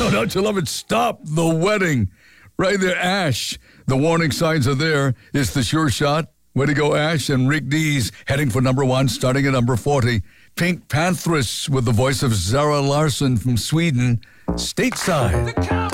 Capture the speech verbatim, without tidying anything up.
Oh, don't you love it? Stop the wedding. Right there, Ash. The warning signs are there. It's the sure shot. Way to go, Ash. And Rick Dees heading for number one, starting at number forty. Pink Panthers with the voice of Zara Larsson from Sweden. Stateside.